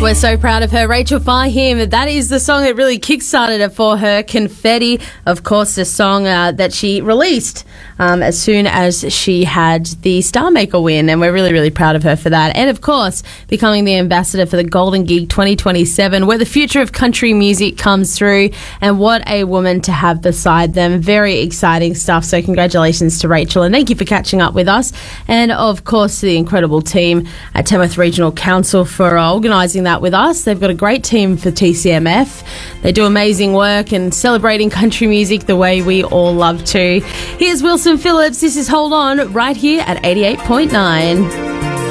We're so proud of her. Rachel Fahim, that is the song that really kickstarted it for her. Confetti, of course, the song that she released as soon as she had the Star Maker win, and we're really, really proud of her for that. And, of course, becoming the ambassador for the Golden Gig 2027, where the future of country music comes through, and what a woman to have beside them. Very exciting stuff, so congratulations to Rachel, and thank you for catching up with us. And, of course, to the incredible team at Tamworth Regional Council for organising that with us. They've got a great team for TCMF. They do amazing work and celebrating country music the way we all love to. Here's Wilson Phillips. This is Hold On right here at 88.9.